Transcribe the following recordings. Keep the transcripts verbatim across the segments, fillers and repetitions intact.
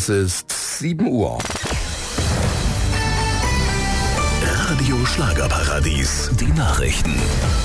Es ist sieben Uhr. Radio Schlagerparadies, die Nachrichten.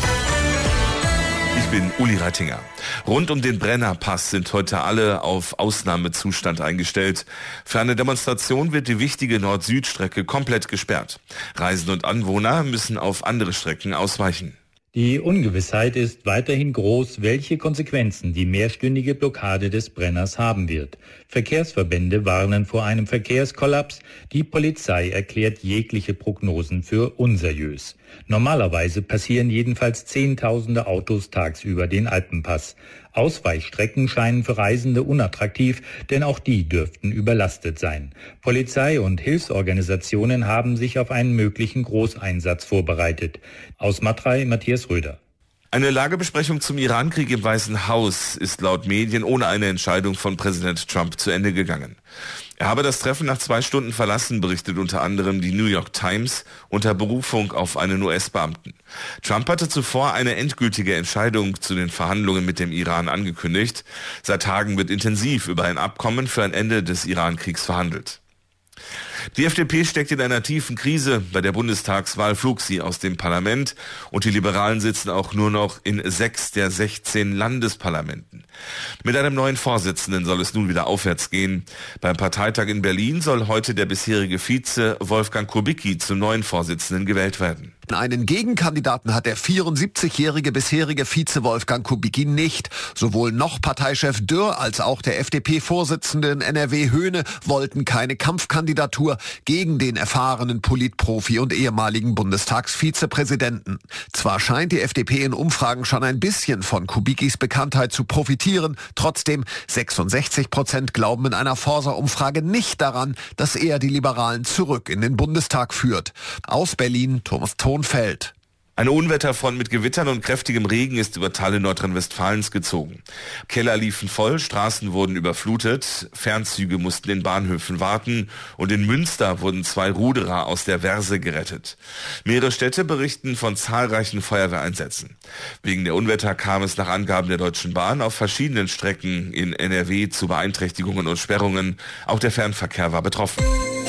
Ich bin Uli Reitinger. Rund um den Brennerpass sind heute alle auf Ausnahmezustand eingestellt. Für eine Demonstration wird die wichtige Nord-Süd-Strecke komplett gesperrt. Reisende und Anwohner müssen auf andere Strecken ausweichen. Die Ungewissheit ist weiterhin groß, welche Konsequenzen die mehrstündige Blockade des Brenners haben wird. Verkehrsverbände warnen vor einem Verkehrskollaps. Die Polizei erklärt jegliche Prognosen für unseriös. Normalerweise passieren jedenfalls Zehntausende Autos tagsüber den Alpenpass. Ausweichstrecken scheinen für Reisende unattraktiv, denn auch die dürften überlastet sein. Polizei und Hilfsorganisationen haben sich auf einen möglichen Großeinsatz vorbereitet. Aus Matrei, Matthias Röder. Eine Lagebesprechung zum Irankrieg im Weißen Haus ist laut Medien ohne eine Entscheidung von Präsident Trump zu Ende gegangen. Er habe das Treffen nach zwei Stunden verlassen, berichtet unter anderem die New York Times unter Berufung auf einen U S-Beamten. Trump hatte zuvor eine endgültige Entscheidung zu den Verhandlungen mit dem Iran angekündigt. Seit Tagen wird intensiv über ein Abkommen für ein Ende des Irankriegs verhandelt. Die F D P steckt in einer tiefen Krise. Bei der Bundestagswahl flog sie aus dem Parlament und die Liberalen sitzen auch nur noch in sechs der sechzehn Landesparlamenten. Mit einem neuen Vorsitzenden soll es nun wieder aufwärts gehen. Beim Parteitag in Berlin soll heute der bisherige Vize Wolfgang Kubicki zum neuen Vorsitzenden gewählt werden. Einen Gegenkandidaten hat der vierundsiebzigjährige bisherige Vize Wolfgang Kubicki nicht. Sowohl noch Parteichef Dürr als auch der F D P-Vorsitzende in N R W Höhne wollten keine Kampfkandidatur gegen den erfahrenen Politprofi und ehemaligen Bundestagsvizepräsidenten. Zwar scheint die F D P in Umfragen schon ein bisschen von Kubickis Bekanntheit zu profitieren, trotzdem sechsundsechzig Prozent glauben in einer Forsa-Umfrage nicht daran, dass er die Liberalen zurück in den Bundestag führt. Aus Berlin, Thomas Thonfeld. Eine Unwetterfront mit Gewittern und kräftigem Regen ist über Teile Nordrhein-Westfalens gezogen. Keller liefen voll, Straßen wurden überflutet, Fernzüge mussten in Bahnhöfen warten und in Münster wurden zwei Ruderer aus der Verse gerettet. Mehrere Städte berichten von zahlreichen Feuerwehreinsätzen. Wegen der Unwetter kam es nach Angaben der Deutschen Bahn auf verschiedenen Strecken in N R W zu Beeinträchtigungen und Sperrungen. Auch der Fernverkehr war betroffen.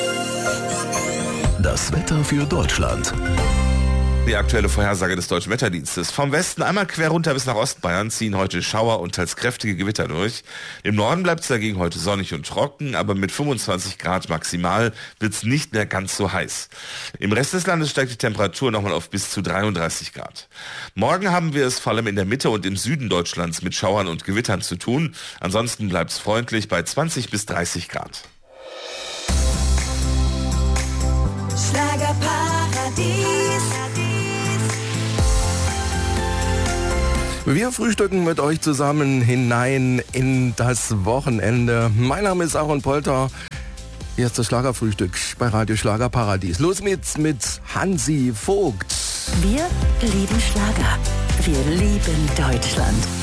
Das Wetter für Deutschland. Die aktuelle Vorhersage des Deutschen Wetterdienstes. Vom Westen einmal quer runter bis nach Ostbayern ziehen heute Schauer und teils kräftige Gewitter durch. Im Norden bleibt es dagegen heute sonnig und trocken, aber mit fünfundzwanzig Grad maximal wird es nicht mehr ganz so heiß. Im Rest des Landes steigt die Temperatur nochmal auf bis zu dreiunddreißig Grad. Morgen haben wir es vor allem in der Mitte und im Süden Deutschlands mit Schauern und Gewittern zu tun. Ansonsten bleibt es freundlich bei zwanzig bis dreißig Grad. Schlagerparadies. Wir frühstücken mit euch zusammen hinein in das Wochenende. Mein Name ist Aaron Polter. Hier ist das Schlagerfrühstück bei Radio Schlagerparadies. Los geht's mit Hansi Vogt. Wir lieben Schlager. Wir lieben Deutschland.